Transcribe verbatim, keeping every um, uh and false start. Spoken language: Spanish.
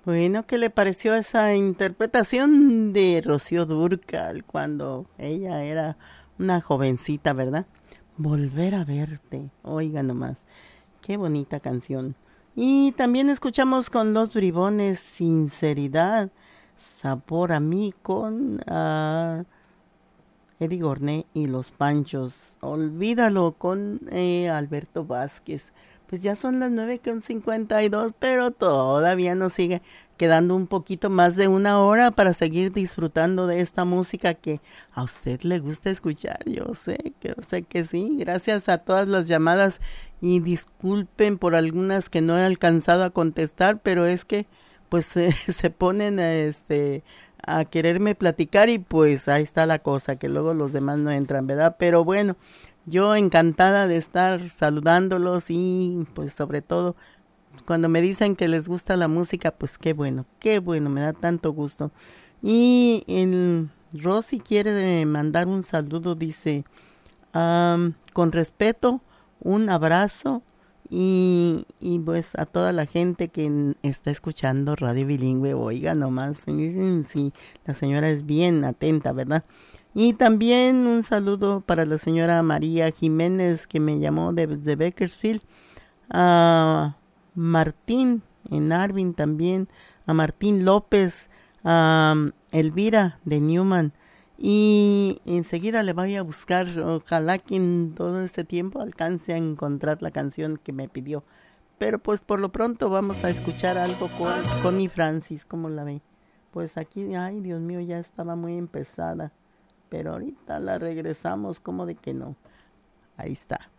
Bueno, ¿qué le pareció esa interpretación de Rocío Dúrcal cuando ella era una jovencita, verdad? Volver a verte, oiga nomás, qué bonita canción. Y también escuchamos con Los Bribones Sinceridad, Sabor a mí con ah, Eddie Gorné y Los Panchos. Olvídalo con eh, Alberto Vázquez. Pues ya son las nueve con cincuenta y dos, pero todavía nos sigue quedando un poquito más de una hora para seguir disfrutando de esta música que a usted le gusta escuchar. Yo sé, que yo sé que sí. Gracias a todas las llamadas y disculpen por algunas que no he alcanzado a contestar, pero es que pues eh, se ponen este a quererme platicar y pues ahí está la cosa, que luego los demás no entran, ¿verdad? Pero bueno, yo encantada de estar saludándolos y pues sobre todo cuando me dicen que les gusta la música, pues qué bueno, qué bueno, me da tanto gusto. Y el Rosy quiere mandar un saludo, dice, um, con respeto, un abrazo y, y pues a toda la gente que está escuchando Radio Bilingüe, oiga nomás, sí, sí, la señora es bien atenta, ¿verdad? Y también un saludo para la señora María Jiménez que me llamó de, de Bakersfield, a Martín en Arvin también, a Martín López, a Elvira de Newman. Y enseguida le voy a buscar, ojalá que en todo este tiempo alcance a encontrar la canción que me pidió. Pero pues por lo pronto vamos a escuchar algo con Connie Francis, ¿cómo la ve? Pues aquí, ay Dios mío, ya estaba muy empezada. Pero ahorita la regresamos, como de que no. Ahí está.